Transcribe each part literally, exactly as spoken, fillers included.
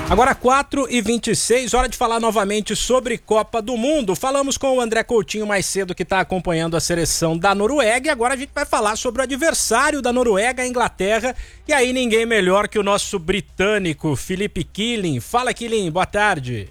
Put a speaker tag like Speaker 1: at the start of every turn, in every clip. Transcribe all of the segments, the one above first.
Speaker 1: Agora quatro e vinte e seis, hora de falar novamente sobre Copa do Mundo. Falamos com o André Coutinho mais cedo, que está acompanhando a seleção da Noruega, e agora a gente vai falar sobre o adversário da Noruega, a Inglaterra, e aí ninguém melhor que o nosso britânico Philippe Killing. Fala, Killing, boa tarde.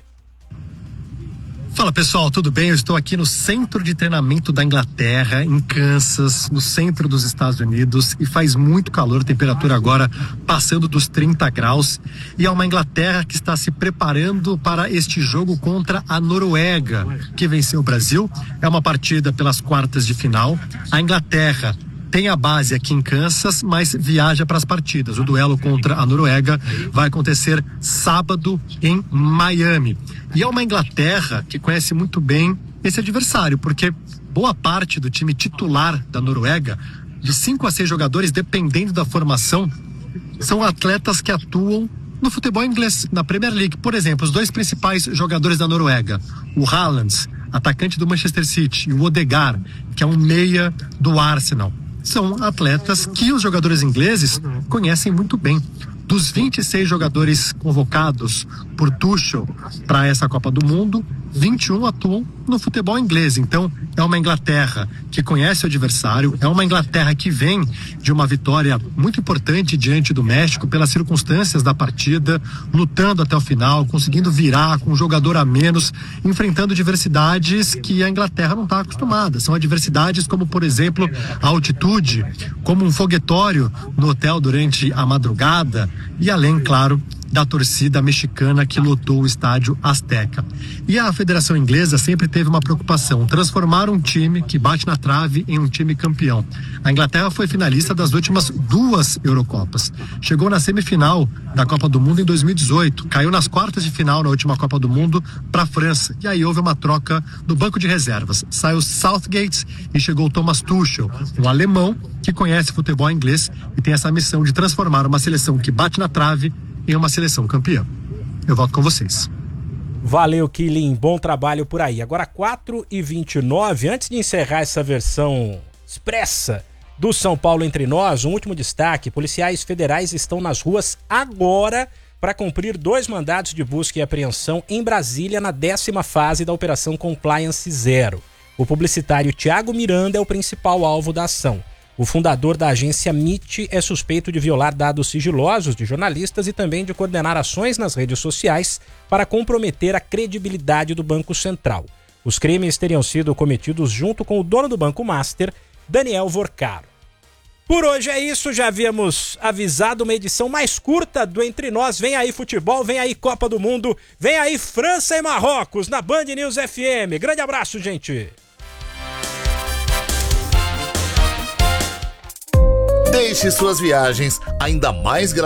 Speaker 2: Fala pessoal, tudo bem? Eu estou aqui no centro de treinamento da Inglaterra, em Kansas, no centro dos Estados Unidos, e faz muito calor, temperatura agora passando dos trinta graus, e é uma Inglaterra que está se preparando para este jogo contra a Noruega, que venceu o Brasil. É uma partida pelas quartas de final. A Inglaterra tem a base aqui em Kansas, mas viaja para as partidas. O duelo contra a Noruega vai acontecer sábado em Miami. E é uma Inglaterra que conhece muito bem esse adversário, porque boa parte do time titular da Noruega, de cinco a seis jogadores, dependendo da formação, são atletas que atuam no futebol inglês, na Premier League. Por exemplo, os dois principais jogadores da Noruega, o Haaland, atacante do Manchester City, e o Odegaard, que é um meia do Arsenal, são atletas que os jogadores ingleses conhecem muito bem. Dos vinte e seis jogadores convocados por Tuchel para essa Copa do Mundo, vinte e um atuam no futebol inglês. Então, é uma Inglaterra que conhece o adversário, é uma Inglaterra que vem de uma vitória muito importante diante do México pelas circunstâncias da partida, lutando até o final, conseguindo virar com um jogador a menos, enfrentando diversidades que a Inglaterra não está acostumada. São adversidades como, por exemplo, a altitude, como um foguetório no hotel durante a madrugada, e além, claro, da torcida mexicana que lotou o estádio Azteca. E a Federação Inglesa sempre teve uma preocupação: transformar um time que bate na trave em um time campeão. A Inglaterra foi finalista das últimas duas Eurocopas. Chegou na semifinal da Copa do Mundo em dois mil e dezoito, caiu nas quartas de final na última Copa do Mundo para a França. E aí houve uma troca no banco de reservas. Saiu Southgate e chegou Thomas Tuchel, um alemão que conhece futebol inglês e tem essa missão de transformar uma seleção que bate na trave em uma seleção campeã. Eu volto com vocês.
Speaker 1: Valeu, Killing, bom trabalho por aí. Agora quatro e vinte e nove, antes de encerrar essa versão expressa do São Paulo Entre Nós, um último destaque: policiais federais estão nas ruas agora para cumprir dois mandados de busca e apreensão em Brasília na décima fase da Operação Compliance Zero. O publicitário Thiago Miranda é o principal alvo da ação. O fundador da agência M I T é suspeito de violar dados sigilosos de jornalistas e também de coordenar ações nas redes sociais para comprometer a credibilidade do Banco Central. Os crimes teriam sido cometidos junto com o dono do Banco Master, Daniel Vorcaro. Por hoje é isso, já havíamos avisado uma edição mais curta do Entre Nós. Vem aí futebol, vem aí Copa do Mundo, vem aí França e Marrocos na Band News F M. Grande abraço, gente!
Speaker 3: Deixe suas viagens ainda mais